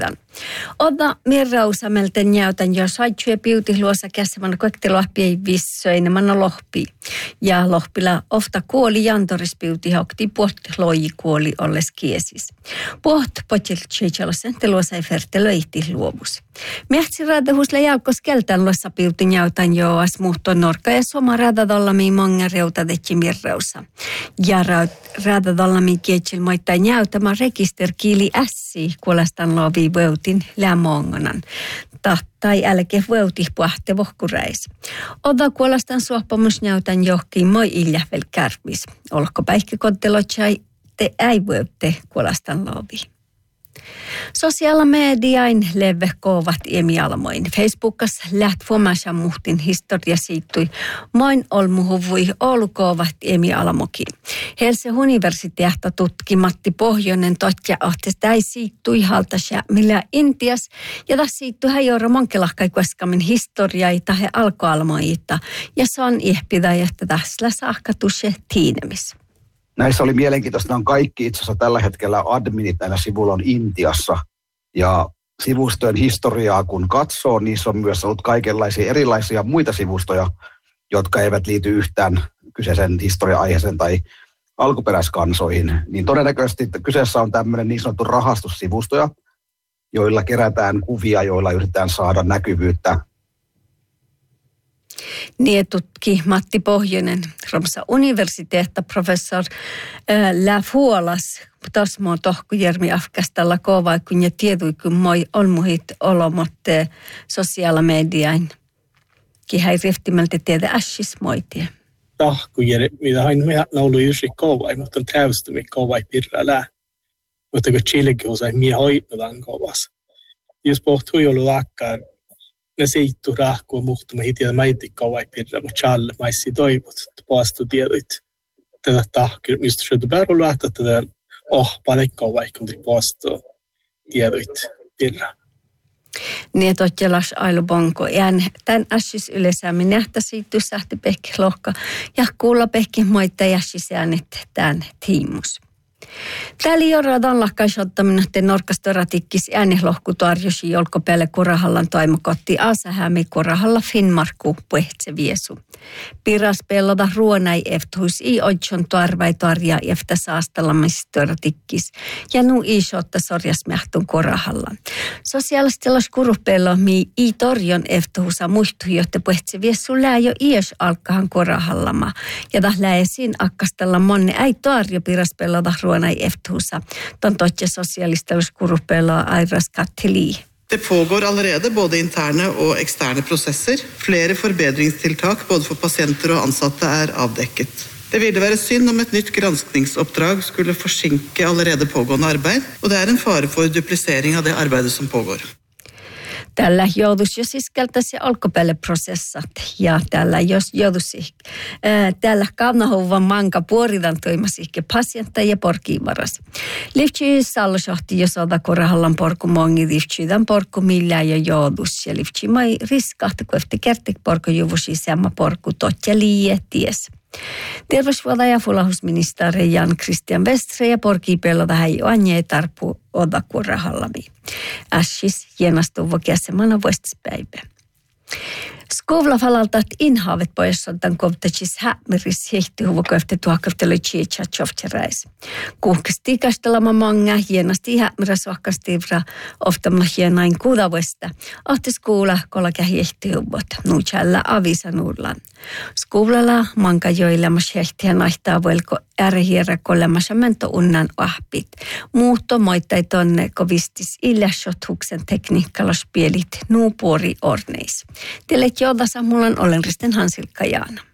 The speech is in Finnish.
Odda mirrausamelten jäytän jo saitsue piutiluossa käsimällä koektelua piivissöin manna lohpi. Ja lohpilla ofta kuoli jantoris piuti hokti puht loji kuoli olles kiesis. Puht potil tseitsalosen te luosa ei fertelöihti luovus. Miehti raadahusle jalkos keltän luossa piutin jäytän joas muhton norka ja soma raadadallami monga reutadetji mirrausa. Ja raadadallami kietsil moittain jäytämä rekister kiili ässi kuolestan lovi veutin lämongonan. Tai älke veuti puhte vohkuräis. Oda kuolestan suopamus näytän johkiin moi iljävel kärvis. Olko päihkikonttelotsai te ei veutte kuolestan lovi. Sosiaalimediain leve koovat iemialmoin. Facebookassa läht fomasa muhtin historia siittui. Moin olmuhuvui olkoovat iemialmoki. Helsingin universiteetta tutki Matti Pohjonen totja ohtes täi siittui haltasja millä Intias ja tässä siittui häjoura monkelahkai kueskamin historiaita he alkoalmoita ja se on ihpidä, että tässä saakkatushe tiinemis. Näissä oli mielenkiintoista, on kaikki itse asiassa tällä hetkellä adminit näillä sivuilla on Intiassa. Ja sivustojen historiaa kun katsoo, niissä on myös ollut kaikenlaisia erilaisia muita sivustoja, jotka eivät liity yhtään kyseisen historia-aiheeseen tai alkuperäiskansoihin. Niin todennäköisesti että kyseessä on tämmöinen niin sanottu rahastussivustoja, joilla kerätään kuvia, joilla yritetään saada näkyvyyttä. Niin tutki Matti Pohjonen, Romsa universiteetta professor Läfuolas, tasmo tohku Jermi Afkastalla kovaa, kun ja tiedui, kun moi on muhit olomotte sosiaalimediain. Kihäi riftimältä tiedä ässis moitie. Tahku Jermi, mitä hain me laulu juuri kovaa, mutta on täystämi kovaa pirra lää. Mutta kun Chilekin osai mie hoitnutaan kovassa. Jos pohtuu joulu lakkaan, ne seittu rahkua muhtuma hitiä mäiti kovai pirra, mutta challe maissi toivot, että paastu tiedoit. Tätä tahkua, mistä syöty päällä lähtö, tätä paljon kovai, kun te paastu tiedoit pirra. Niin, että olet ailubonko. Ja tämän äsys yleisemmin nähtä siitä sähti pekki lohka. Ja kuulla pekki moita jäsis äänet tämän tiimus. Täällä jorradan lakkaisottaminen, että norkastoratikkis äänelohku tarjosi jolkopäälle Kurahallan toimokotti Asahämi Kurahalla Finnmarkku puhtse viesu. Piras pelloda ruonai eftuus i odjon tuarvai tarja eftä saastalamistoratikis ja nu isotta sorjasmähtun Kurahalla. Sosiaalistelos kurupello mi i torjon eftuusa muistui, jotta puhtse viesu lää jo ios alkahan Kurahallama. Ja dah läesiin akkastella monne ei tarjo piras pelloda ruonai eftuusa. Ton totja sosiaalistelos kurupello airas katteli. Det pågår allerede både interne og eksterne prosesser. Flere forbedringstiltak både for pasienter og ansatte avdekket. Det ville være synd om et nytt granskningsoppdrag skulle forsinke allerede pågående arbeid, og det en fare for duplisering av det arbeidet som pågår. Tällä joudus jo siskeltäisi alkupääleprosessat ja tällä jos joudusi tällä kannahouvan manka puoridan toimasikke pasientta ja porkivaras. Livtsi sallosohti jos oda Kurahallan porku mongi livtsidan porku millään jo joudus ja livtsi mai riskahti kuefti kertik porku juvusi semma porku totja liie ties. Terveysvuoda ja fulahusministeri Jan Christian Westre ja porkiipelloda häi oanje tarpu oda Kurahallami. Ässis jenastuvo käsemana vuostispäivä. Skovla falaltat inhavet pojassantan kovtachis hämmeris hehti huvokoifte tuhakkavtelu chietsa tjovtjeräis. Kuhkasti kastelama manga hienasti hämmeräs ohkastivra oftamla hienain kuudavesta. Ohtis kuula kolka hehti huvot. Nuutsalla avisanurlan. Skovlalla manga joilemas hehtiä naihtaa velko ärhierä kolemassa mento unnan ahpit. Muutto moittai tonne kovistis illäshothuksen tekniikkalos pielit nuupuori orneis. Teille jodassa mulla on olenristen Hansilkka Jaana.